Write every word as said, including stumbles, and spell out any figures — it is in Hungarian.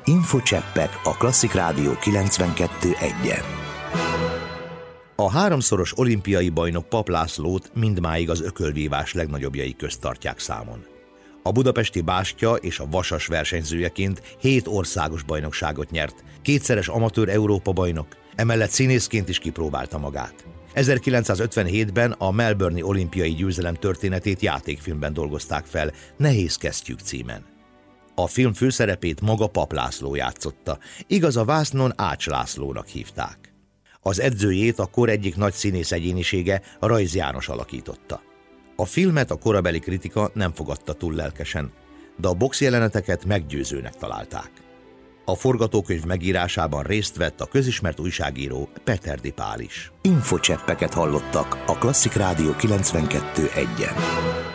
Infocseppek a Klasszik Rádió kilencvenkettő egyen. A háromszoros olimpiai bajnok Papp Lászlót mindmáig az ökölvívás legnagyobbjai közt tartják számon. A budapesti bástya és a vasas versenyzőjeként hét országos bajnokságot nyert, kétszeres amatőr Európa-bajnok, emellett színészként is kipróbálta magát. ezerkilencszázötvenhétben a melbourne-i olimpiai győzelem történetét játékfilmben dolgozták fel, Nehéz kesztyűk címen. A film főszerepét maga Papp László játszotta, igaz, a vásznon Ács Lászlónak hívták. Az edzőjét a kor egyik nagy színész egyénisége, Rajz János alakította. A filmet a korabeli kritika nem fogadta túl lelkesen, de a boxjeleneteket meggyőzőnek találták. A forgatókönyv megírásában részt vett a közismert újságíró Peterdi Pál is. Infocseppeket hallottak a Klasszik Rádió kilencvenkettő egyen.